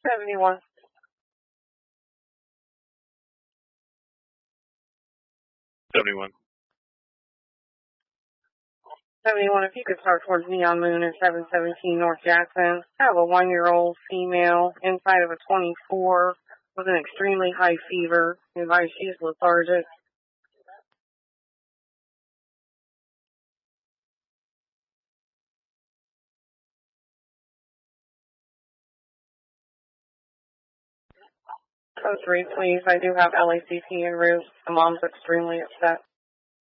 71. 71. 71, if you could start towards Neon Moon at 717 North Jackson. I have a 1-year-old female inside of a 24 with an extremely high fever. Advice she's lethargic. Code 3, please. I do have LACT en route. The mom's extremely upset.